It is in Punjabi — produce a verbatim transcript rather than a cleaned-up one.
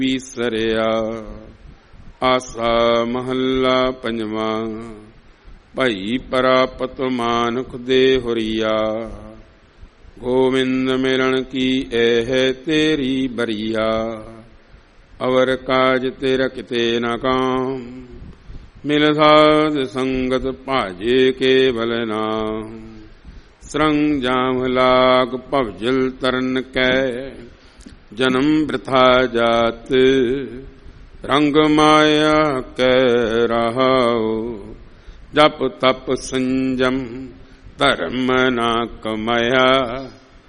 ਵਿਸਰਿਆ। ਆਸਾ ਮਹੱਲਾ ਪੰਜਵਾਂ। ਭਈ ਪ੍ਰਾਪਤ ਮਾਨੁਖ ਦੇ ਹੁਰੀਆ। ਗੋਵਿੰਦ ਮਿਲਣ ਕੀ ਇਹ ਤੇਰੀ ਬਰੀਆ। ਅਵਰ ਕਾਜ ਤੇਰਾ ਕਿਤੇ ਨਾ ਕਾਮ। ਮਿਲ ਸਾਧ ਸੰਗਤ ਭਾਜੇ ਕੇਵਲ ਨਾਮ। ਸਰੰਗ ਜਾਮ ਲਾਗ ਭਵਜਲ ਤਰਨ ਕੈ। ਜਨਮ ਬ੍ਰਿਥਾ ਜਾਤ ਰੰਗ ਮਾਇਆ ਕੈ ਰਹਾਉ। ਜਪ ਤਪ ਸੰਜਮ ਧਰਮ ਨਾ ਕਮਾਇਆ।